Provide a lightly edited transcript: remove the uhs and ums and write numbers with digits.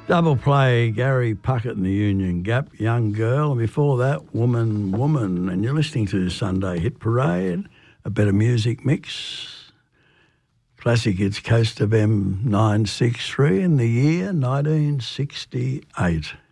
Double play, Gary Puckett and the Union Gap, Young Girl, and before that, Woman, Woman. And you're listening to Sunday Hit Parade, a better music mix. Classic hits, Coast of M963 in the year 1968.